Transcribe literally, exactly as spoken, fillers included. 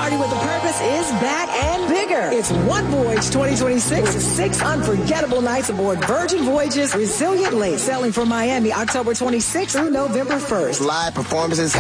Party with a Purpose is back and bigger. It's One Voyage twenty twenty-six with six unforgettable nights aboard Virgin Voyages Resilient Lake, sailing from Miami October twenty-sixth through November first. Live performances